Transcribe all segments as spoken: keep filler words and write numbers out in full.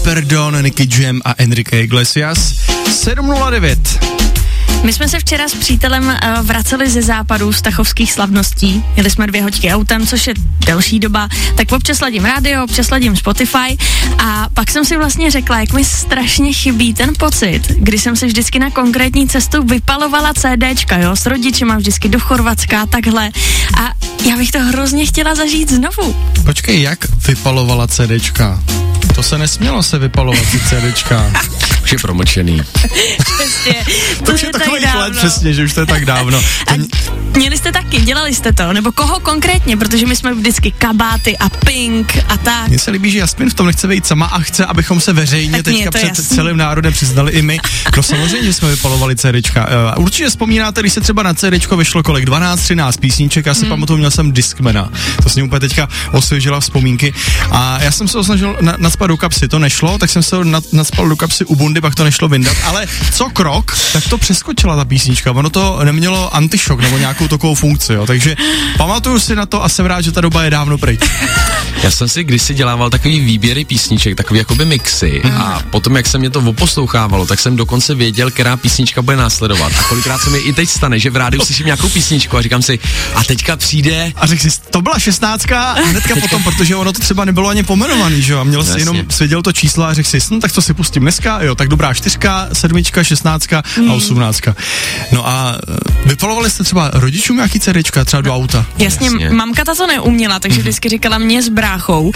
Perdón, Nicky Jam a Enrique Iglesias. sedm nula devět. My jsme se včera s přítelem uh, vraceli ze západu z tachovských slavností. Jeli jsme dvě hoďky autem, což je delší doba, tak občas ladím rádio, občas ladím Spotify a pak jsem si vlastně řekla, jak mi strašně chybí ten pocit, kdy jsem si vždycky na konkrétní cestu vypalovala CDčka, jo, s rodičima vždycky do Chorvatska a takhle. A já bych to hrozně chtěla zažít znovu. Počkej, jak vypalovala CDčka? To se nesmělo se vypalovat ty CDčka. Už je promlčený. Přesně. To už je takových let přesně, že už to je tak dávno. A měli jste taky, dělali jste to? Nebo koho konkrétně? Protože my jsme vždycky kabáty a Pink a tak. Mně se líbí, že Jasmin v tom nechce vejít sama a chce, abychom se veřejně tak teďka před jasný. celým národem přiznali i my. No samozřejmě, že jsme vypalovali CDčka. Určitě vzpomínáte, když se třeba na CDčko vyšlo kolik? dvanáct třináct písniček, já si hmm. pamatuju, měl jsem Discmana. To s ním úplně teďka osvěžila vzpomínky. A já jsem se osnažil na, nacpat do kapsy, to nešlo, tak jsem se nad, nacpal do kapsy u bundy, pak to nešlo vyndat, ale co krok, tak to přeskočila ta písnička. Ono to nemělo antišok nebo nějakou takovou funkci, jo. Takže pamatuju si na to a jsem rád, že ta doba je dávno pryč. Já jsem si kdysi dělával takový výběry písniček, takový jakoby mixy mm. a potom, jak se mě to oposlouchávalo, tak jsem dokonce věděl, která písnička bude následovat. A kolikrát se mi i teď stane, že v rádiu slyším nějakou písničku a říkám si, a teďka přijde. A řekl si, to byla šestnáctka a hnedka potom, protože ono to třeba nebylo ani pomenovaný, že jo, a měl si jenom svěděl to číslo a řekl si, no tak to si pustím dneska, jo, tak dobrá, čtyřka, sedmička, šestnáctka mm. a osmnáctka. No a vypalovali jste třeba rodičům nějaký CDčka, třeba do auta? Jasně, Jasně. mamka ta to neuměla, takže vždycky říkala mě s bráchou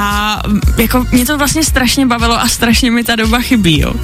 a jako mě to vlastně strašně bavilo a strašně mi ta doba chybí, jo.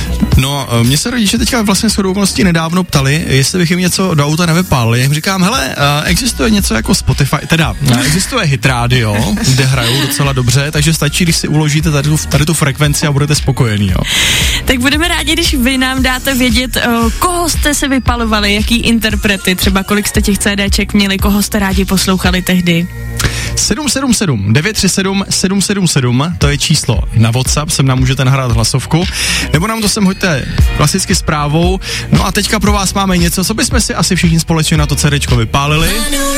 No, mě se rodiče teďka vlastně shodou okolností nedávno ptali, jestli bych jim něco do auta nevypálil. Já jim říkám, hele, existuje něco jako Spotify, teda existuje hit radio, kde hrajou docela dobře, takže stačí, když si uložíte tady tu, tady tu frekvenci a budete spokojení, jo. Tak budeme rádi, když vy nám dáte vědět, koho jste se vypalovali, jaký interprety, třeba kolik jste těch CDček měli, koho jste rádi poslouchali tehdy. sedm sedm sedm devět tři sedm sedm sedm sedm, to je číslo na WhatsApp, sem nám můžete nahrát hlasovku, nebo nám to sem hoďte klasicky zprávou. No a teďka pro vás máme něco, co bychom si asi všichni společně na to CDčko vypálili.